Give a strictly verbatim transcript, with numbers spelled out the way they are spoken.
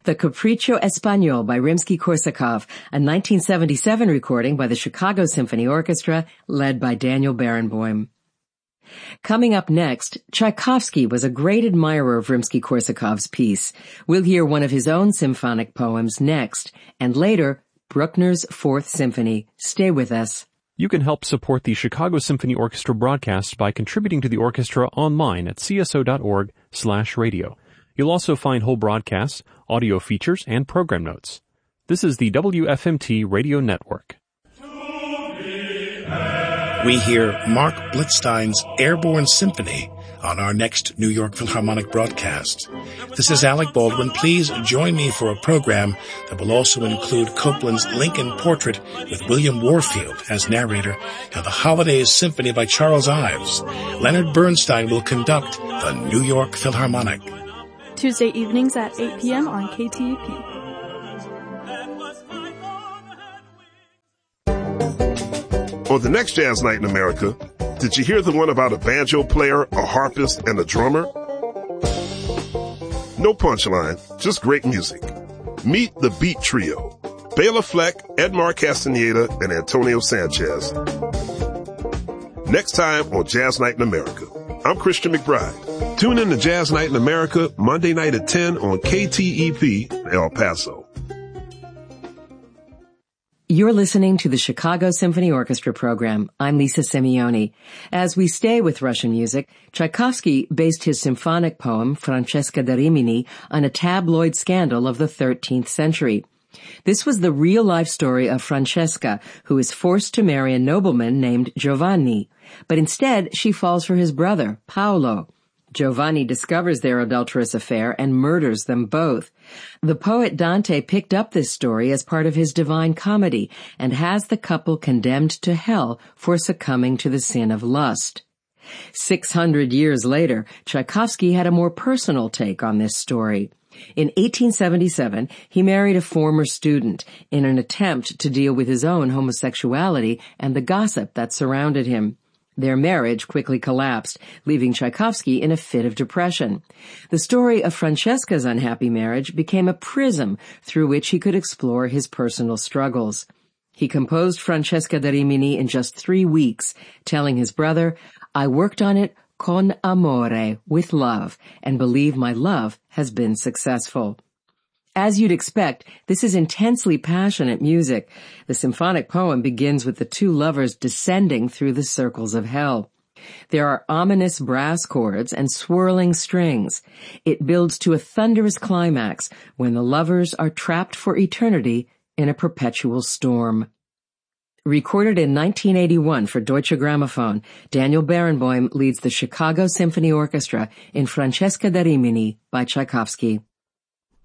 The Capriccio Español by Rimsky-Korsakov, a nineteen seventy-seven recording by the Chicago Symphony Orchestra, led by Daniel Barenboim. Coming up next, Tchaikovsky was a great admirer of Rimsky-Korsakov's piece. We'll hear one of his own symphonic poems next, and later, Bruckner's Fourth Symphony. Stay with us. You can help support the Chicago Symphony Orchestra broadcast by contributing to the orchestra online at c s o dot org slash radio. You'll also find whole broadcasts, audio features, and program notes. This is the W F M T Radio Network. We hear Mark Blitzstein's Airborne Symphony on our next New York Philharmonic broadcast. This is Alec Baldwin. Please join me for a program that will also include Copland's Lincoln Portrait with William Warfield as narrator and the Holidays Symphony by Charles Ives. Leonard Bernstein will conduct the New York Philharmonic. Tuesday evenings at eight p.m. on K T E P. On the next Jazz Night in America, did you hear the one about a banjo player, a harpist, and a drummer? No punchline, just great music. Meet the Beat Trio. Bela Fleck, Edmar Castaneda, and Antonio Sanchez. Next time on Jazz Night in America. I'm Christian McBride. Tune in to Jazz Night in America, Monday night at ten on K T E P El Paso. You're listening to the Chicago Symphony Orchestra program. I'm Lisa Simeoni. As we stay with Russian music, Tchaikovsky based his symphonic poem, Francesca da Rimini, on a tabloid scandal of the thirteenth century. This was the real-life story of Francesca, who is forced to marry a nobleman named Giovanni. But instead, she falls for his brother, Paolo. Giovanni discovers their adulterous affair and murders them both. The poet Dante picked up this story as part of his Divine Comedy and has the couple condemned to hell for succumbing to the sin of lust. Six hundred years later, Tchaikovsky had a more personal take on this story. In eighteen seventy-seven, he married a former student in an attempt to deal with his own homosexuality and the gossip that surrounded him. Their marriage quickly collapsed, leaving Tchaikovsky in a fit of depression. The story of Francesca's unhappy marriage became a prism through which he could explore his personal struggles. He composed Francesca da Rimini in just three weeks, telling his brother, "I worked on it con amore, with love, and believe my love has been successful." As you'd expect, this is intensely passionate music. The symphonic poem begins with the two lovers descending through the circles of hell. There are ominous brass chords and swirling strings. It builds to a thunderous climax when the lovers are trapped for eternity in a perpetual storm. Recorded in nineteen eighty-one for Deutsche Grammophon, Daniel Barenboim leads the Chicago Symphony Orchestra in Francesca da Rimini by Tchaikovsky.